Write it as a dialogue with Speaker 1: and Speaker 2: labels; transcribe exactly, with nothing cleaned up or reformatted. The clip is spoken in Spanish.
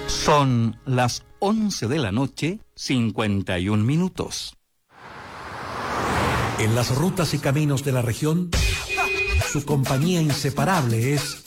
Speaker 1: Son las once de la noche, cincuenta y un minutos.
Speaker 2: En las rutas y caminos de la región, su compañía inseparable es